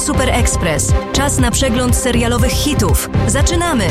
Super Express. Czas na przegląd serialowych hitów. Zaczynamy!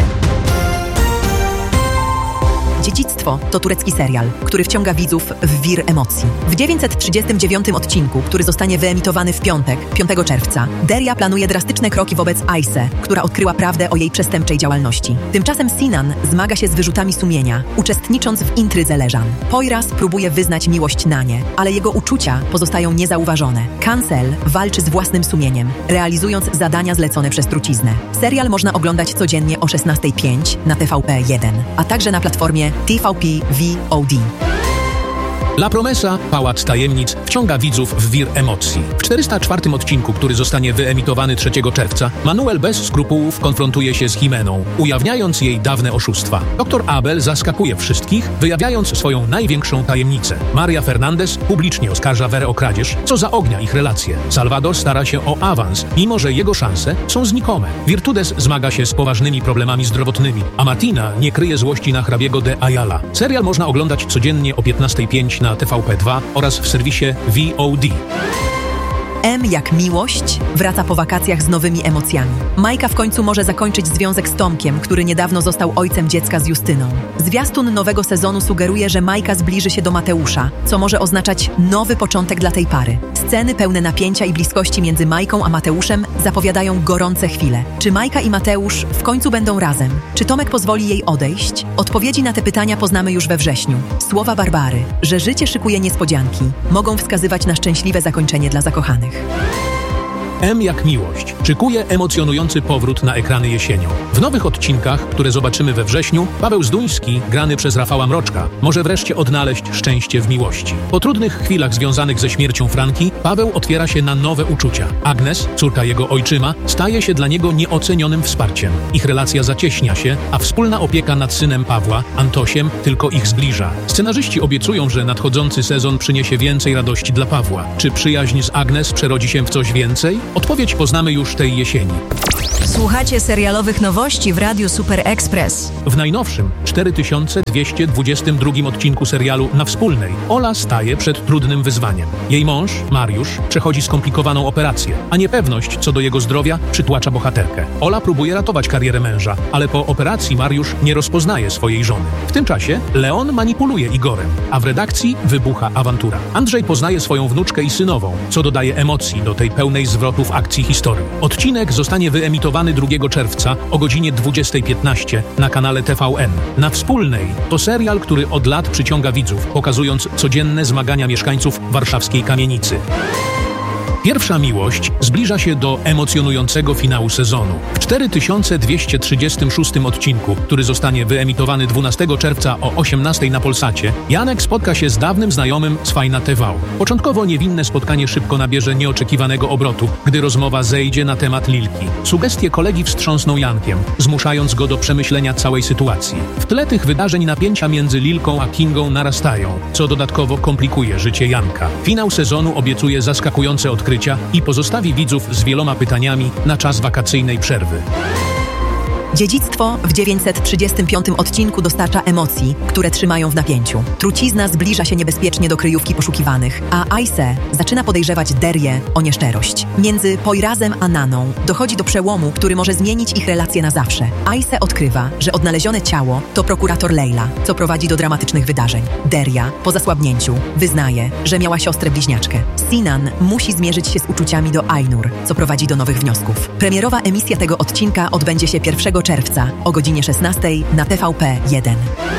Dziedzictwo to turecki serial, który wciąga widzów w wir emocji. W 939 odcinku, który zostanie wyemitowany w piątek, 5 czerwca, Derya planuje drastyczne kroki wobec Ayse, która odkryła prawdę o jej przestępczej działalności. Tymczasem Sinan zmaga się z wyrzutami sumienia, uczestnicząc w intrydze Leżan. Poyraz próbuje wyznać miłość Nanie, ale jego uczucia pozostają niezauważone. Cancel walczy z własnym sumieniem, realizując zadania zlecone przez truciznę. Serial można oglądać codziennie o 16:05 na TVP1, a także na platformie TVP VOD. La Promesa, Pałac Tajemnic, wciąga widzów w wir emocji. W 404 odcinku, który zostanie wyemitowany 3 czerwca, Manuel bez skrupułów konfrontuje się z Jimeną, ujawniając jej dawne oszustwa. Dr Abel zaskakuje wszystkich, wyjawiając swoją największą tajemnicę. Maria Fernandez publicznie oskarża Verę o kradzież, co zaognia ich relacje. Salvador stara się o awans, mimo że jego szanse są znikome. Virtudes zmaga się z poważnymi problemami zdrowotnymi, a Martina nie kryje złości na hrabiego de Ayala. Serial można oglądać codziennie o 15:05 na TVP2 oraz w serwisie VOD. M jak miłość wraca po wakacjach z nowymi emocjami. Majka w końcu może zakończyć związek z Tomkiem, który niedawno został ojcem dziecka z Justyną. Zwiastun nowego sezonu sugeruje, że Majka zbliży się do Mateusza, co może oznaczać nowy początek dla tej pary. Sceny pełne napięcia i bliskości między Majką a Mateuszem zapowiadają gorące chwile. Czy Majka i Mateusz w końcu będą razem? Czy Tomek pozwoli jej odejść? Odpowiedzi na te pytania poznamy już we wrześniu. Słowa Barbary, że życie szykuje niespodzianki, mogą wskazywać na szczęśliwe zakończenie dla zakochanych. M jak miłość szykuje emocjonujący powrót na ekrany jesienią. W nowych odcinkach, które zobaczymy we wrześniu, Paweł Zduński, grany przez Rafała Mroczka, może wreszcie odnaleźć szczęście w miłości. Po trudnych chwilach związanych ze śmiercią Franki, Paweł otwiera się na nowe uczucia. Agnes, córka jego ojczyma, staje się dla niego nieocenionym wsparciem. Ich relacja zacieśnia się, a wspólna opieka nad synem Pawła, Antosiem, tylko ich zbliża. Scenarzyści obiecują, że nadchodzący sezon przyniesie więcej radości dla Pawła. Czy przyjaźń z Agnes przerodzi się w coś więcej? Odpowiedź poznamy już tej jesieni. Słuchacie serialowych nowości w Radiu Super Express. W najnowszym, 4222 odcinku serialu Na Wspólnej, Ola staje przed trudnym wyzwaniem. Jej mąż, Mariusz, przechodzi skomplikowaną operację, a niepewność co do jego zdrowia przytłacza bohaterkę. Ola próbuje ratować karierę męża, ale po operacji Mariusz nie rozpoznaje swojej żony. W tym czasie Leon manipuluje Igorem, a w redakcji wybucha awantura. Andrzej poznaje swoją wnuczkę i synową, co dodaje emocji do tej pełnej zwrotów akcji historii. Odcinek zostanie wyemitowany 2 czerwca o godzinie 20:15 na kanale TVN. Na Wspólnej to serial, który od lat przyciąga widzów, pokazując codzienne zmagania mieszkańców warszawskiej kamienicy. Pierwsza miłość zbliża się do emocjonującego finału sezonu. W 4236 odcinku, który zostanie wyemitowany 12 czerwca o 18 na Polsacie, Janek spotka się z dawnym znajomym z Fajna TV. Początkowo niewinne spotkanie szybko nabierze nieoczekiwanego obrotu, gdy rozmowa zejdzie na temat Lilki. Sugestie kolegi wstrząsną Jankiem, zmuszając go do przemyślenia całej sytuacji. W tle tych wydarzeń napięcia między Lilką a Kingą narastają, co dodatkowo komplikuje życie Janka. Finał sezonu obiecuje zaskakujące odkrycia i pozostawi widzów z wieloma pytaniami na czas wakacyjnej przerwy. Dziedzictwo w 935 odcinku dostarcza emocji, które trzymają w napięciu. Trucizna zbliża się niebezpiecznie do kryjówki poszukiwanych, a Ayse zaczyna podejrzewać Deryę o nieszczerość. Między Poyrazem a Naną dochodzi do przełomu, który może zmienić ich relacje na zawsze. Ayse odkrywa, że odnalezione ciało to prokurator Leyla, co prowadzi do dramatycznych wydarzeń. Derya, po zasłabnięciu, wyznaje, że miała siostrę bliźniaczkę. Sinan musi zmierzyć się z uczuciami do Ainur, co prowadzi do nowych wniosków. Premierowa emisja tego odcinka odbędzie się 1 czerwca o godzinie 16 na TVP1.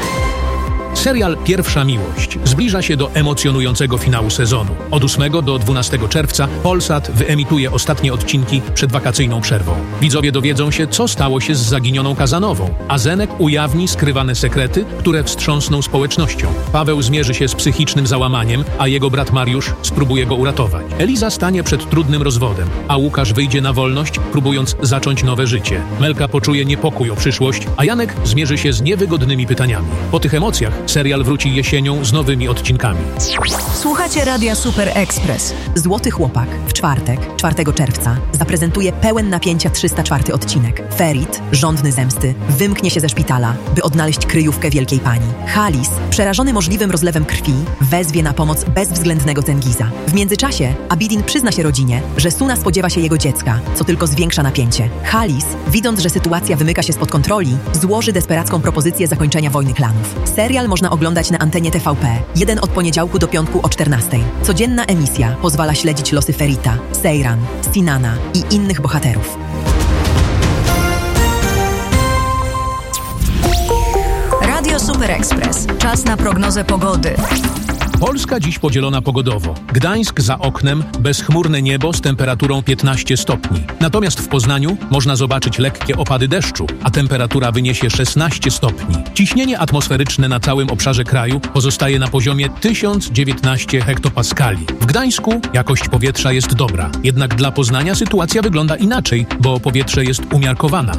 Serial Pierwsza miłość zbliża się do emocjonującego finału sezonu. Od 8 do 12 czerwca Polsat wyemituje ostatnie odcinki przed wakacyjną przerwą. Widzowie dowiedzą się, co stało się z zaginioną Kazanową, a Zenek ujawni skrywane sekrety, które wstrząsną społecznością. Paweł zmierzy się z psychicznym załamaniem, a jego brat Mariusz spróbuje go uratować. Eliza stanie przed trudnym rozwodem, a Łukasz wyjdzie na wolność, próbując zacząć nowe życie. Melka poczuje niepokój o przyszłość, a Janek zmierzy się z niewygodnymi pytaniami. Po tych emocjach Serial wróci jesienią z nowymi odcinkami. Słuchacie Radia Super Express. Złoty Chłopak w czwartek, 4 czerwca, zaprezentuje pełen napięcia 304 odcinek. Ferit, żądny zemsty, wymknie się ze szpitala, by odnaleźć kryjówkę wielkiej pani. Halis, przerażony możliwym rozlewem krwi, wezwie na pomoc bezwzględnego Cengiza. W międzyczasie Abidin przyzna się rodzinie, że Suna spodziewa się jego dziecka, co tylko zwiększa napięcie. Halis, widząc, że sytuacja wymyka się spod kontroli, złoży desperacką propozycję zakończenia wojny klanów. Serial można oglądać na antenie TVP, jeden od poniedziałku do piątku o 14:00. Codzienna emisja pozwala śledzić losy Ferita, Seyran, Sinana i innych bohaterów. Radio Super Express. Czas na prognozę pogody. Polska dziś podzielona pogodowo. Gdańsk za oknem, bezchmurne niebo z temperaturą 15 stopni. Natomiast w Poznaniu można zobaczyć lekkie opady deszczu, a temperatura wyniesie 16 stopni. Ciśnienie atmosferyczne na całym obszarze kraju pozostaje na poziomie 1019 hektopaskali. W Gdańsku jakość powietrza jest dobra, jednak dla Poznania sytuacja wygląda inaczej, bo powietrze jest umiarkowana.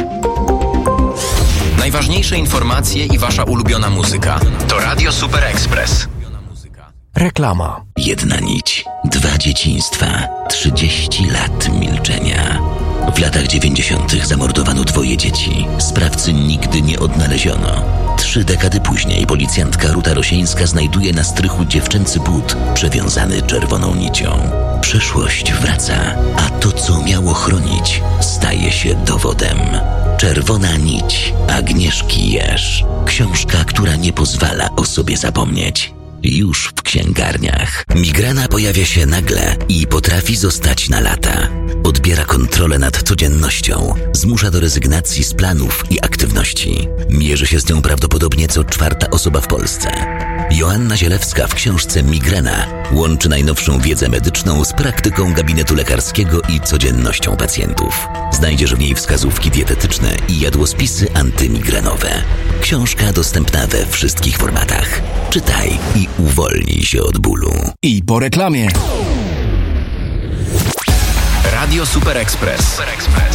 Najważniejsze informacje i wasza ulubiona muzyka. To Radio Super Express. Reklama. Jedna nić, 2 dzieciństwa, 30 lat milczenia. W latach 90. zamordowano 2 dzieci. Sprawcy nigdy nie odnaleziono. 3 dekady później policjantka Ruta Rosieńska znajduje na strychu dziewczęcy but przewiązany czerwoną nicią. Przeszłość wraca, a to, co miało chronić, staje się dowodem. Czerwona nić Agnieszki Jerz. Książka, która nie pozwala o sobie zapomnieć. Już w księgarniach. Migrena pojawia się nagle i potrafi zostać na lata. Odbiera kontrolę nad codziennością, zmusza do rezygnacji z planów i aktywności. Mierzy się z nią prawdopodobnie co 4. osoba w Polsce. Joanna Zielewska w książce Migrena łączy najnowszą wiedzę medyczną z praktyką gabinetu lekarskiego i codziennością pacjentów. Znajdziesz w niej wskazówki dietetyczne i jadłospisy antymigrenowe. Książka dostępna we wszystkich formatach. Czytaj i uwolnij się od bólu. I po reklamie. Radio Super Express.